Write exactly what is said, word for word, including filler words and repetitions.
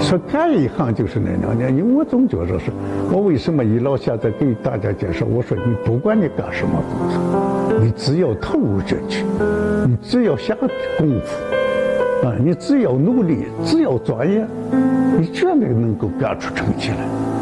说干一行就是那两年，因为我总觉着是，我为什么一老现在给大家介绍，我说你不管你干什么工作，你只要投入进去，你只要下功夫，啊，你只要努力，只要专业，你绝对能够干出成绩来。